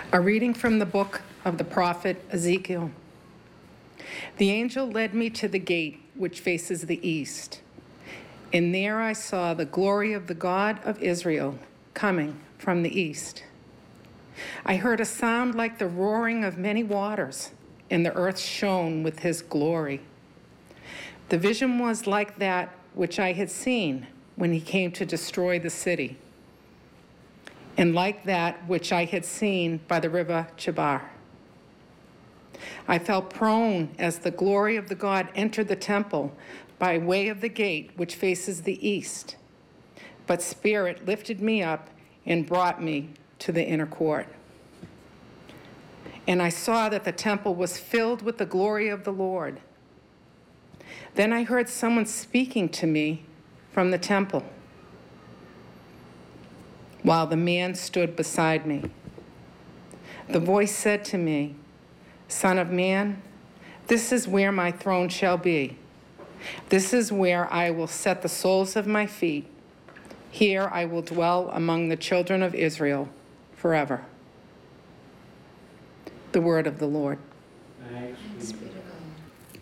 A reading from the book of the prophet Ezekiel. The angel led me to the gate which faces the east, and there I saw the glory of the God of Israel coming from the east. I heard a sound like the roaring of many waters, and the earth shone with his glory. The vision was like that which I had seen when he came to destroy the city, and like that which I had seen by the river Chebar. I fell prone as the glory of the God entered the temple by way of the gate which faces the east. But Spirit lifted me up and brought me to the inner court. And I saw that the temple was filled with the glory of the Lord. Then I heard someone speaking to me from the temple, while the man stood beside me. The voice said to me, "Son of man, this is where my throne shall be. This is where I will set the soles of my feet. Here I will dwell among the children of Israel forever." The word of the Lord. Thanks be to God.